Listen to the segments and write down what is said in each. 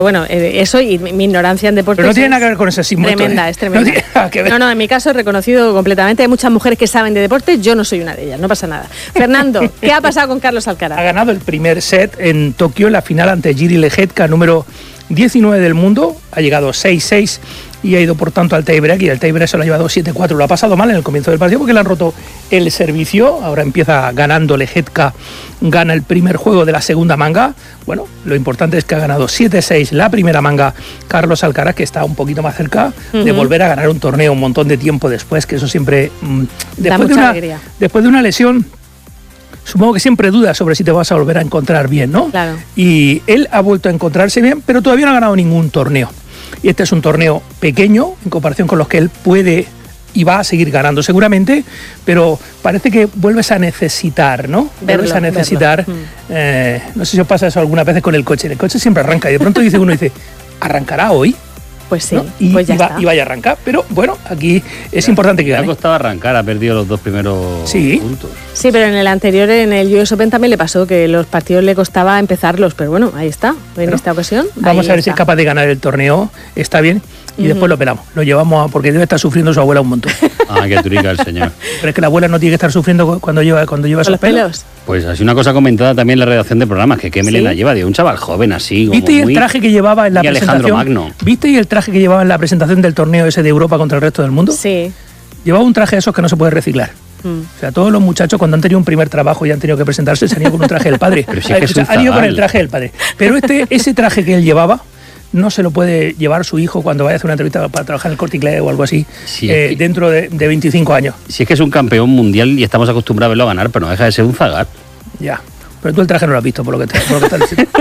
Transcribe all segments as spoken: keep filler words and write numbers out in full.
Bueno, eh, eso y mi, mi ignorancia en deportes. Pero no tiene nada que ver con ese símbolo. Tremenda, ¿eh? es tremenda. No tiene nada que ver. No, no, en mi caso reconocido completamente. Hay muchas mujeres que saben de deportes, yo no soy una de ellas, no pasa nada. Fernando, ¿qué ha pasado con Carlos Alcaraz? Ha ganado el primer set en Tokio, en la final ante Jiří Lehecka, número diecinueve del mundo. Ha llegado seis seis y ha ido por tanto al tiebreak, y el tiebreak se lo ha llevado siete cuatro. Lo ha pasado mal en el comienzo del partido porque le han roto el servicio. Ahora empieza ganando Lehecka, gana el primer juego de la segunda manga. Bueno, lo importante es que ha ganado siete seis la primera manga Carlos Alcaraz, que está un poquito más cerca uh-huh. de volver a ganar un torneo un montón de tiempo después, que eso siempre... Mmm, después, de una, después de una lesión... Supongo que siempre dudas sobre si te vas a volver a encontrar bien, ¿no? Claro. Y él ha vuelto a encontrarse bien, pero todavía no ha ganado ningún torneo. Y este es un torneo pequeño en comparación con los que él puede y va a seguir ganando seguramente, pero parece que vuelves a necesitar, ¿no? Verlo, vuelves a necesitar, verlo. Eh, no sé si os pasa eso algunas veces con el coche. El coche siempre arranca y de pronto dice uno, dice, ¿arrancará hoy? Pues sí, ¿no? y, pues ya y, va, está. y vaya a arrancar, pero bueno, aquí es ya, importante que gane. Le ha costado arrancar, ha perdido los dos primeros sí. puntos. Sí, pero en el anterior, en el U S Open también le pasó que los partidos le costaba empezarlos, pero bueno, ahí está, en bueno, esta ocasión. Vamos a ver está. si es capaz de ganar el torneo, está bien, y uh-huh. después lo pelamos, lo llevamos a, porque debe estar sufriendo su abuela un montón. Ah, qué turica el señor. Pero es que la abuela no tiene que estar sufriendo cuando lleva, cuando lleva esos pelos? pelos. Pues así una cosa comentada también en la redacción de programas, que qué melena ¿sí? lleva, de un chaval joven así, como ¿Viste muy, el traje que llevaba en la presentación? Magno. ¿Viste y el traje que llevaba en la presentación del torneo ese de Europa contra el resto del mundo? Sí. Llevaba un traje de esos que no se puede reciclar. Mm. O sea, todos los muchachos cuando han tenido un primer trabajo y han tenido que presentarse se han ido con un traje del padre. Pero si es que es un han ido con el traje del padre. Pero este, ese traje que él llevaba no se lo puede llevar su hijo cuando vaya a hacer una entrevista para trabajar en el Corte Inglés o algo así, sí, eh, que, dentro de, de veinticinco años. Si es que es un campeón mundial y estamos acostumbrados a verlo ganar, pero no deja de ser un zagar. Ya. Pero tú el traje no lo has visto, por lo que, te, por lo que estás diciendo.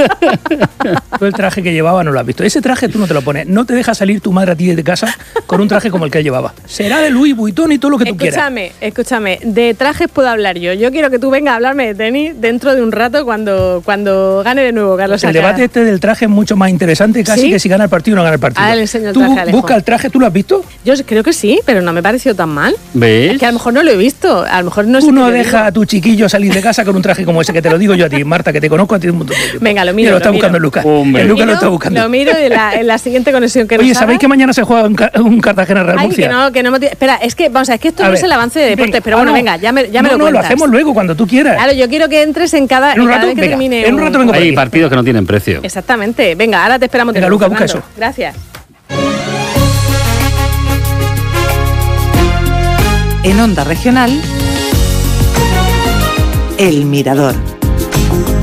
Tú el traje que llevaba no lo has visto. Ese traje tú no te lo pones. No te deja salir tu madre a ti de casa con un traje como el que él llevaba. Será de Louis Vuitton y todo lo que tú escúchame, quieras. Escúchame, escúchame. De trajes puedo hablar yo. Yo quiero que tú vengas a hablarme de tenis dentro de un rato cuando, cuando gane de nuevo Carlos Alcaraz. El debate este del traje es mucho más interesante casi ¿sí? que si gana el partido o no gana el partido. Ahora le enseño el tú traje a Alejo. Busca el traje, ¿tú lo has visto? Yo creo que sí, pero no me pareció tan mal. ¿Ves? Es que a lo mejor no lo he visto. A lo mejor no sé. Tú no dejas a tu chiquillo salir de casa con un traje como ese, que te lo digo yo a ti, Marta, que te conozco a ti un montón de tiempo. Venga, lo miro. Mira, lo está lo buscando miro. Lucas. Hombre. El Lucas lo, lo está buscando. Lo miro en la, en la siguiente conexión que nos Oye, haga. ¿sabéis que mañana se juega un, un Cartagena Real Ay, Murcia? que no, que no. Espera, es que, vamos a ver, es que esto a no ver, es el avance de deportes, venga, pero ah, bueno, no. venga, ya me, ya me no, lo no, cuentas. lo hacemos luego, cuando tú quieras. Claro, yo quiero que entres en cada, en un cada rato, vez que venga, termine. En un rato vengo por Hay aquí. partidos que no tienen precio. Exactamente. Venga, ahora te esperamos. Venga, Lucas, busca eso. Gracias. En Onda Regional, El Mirador.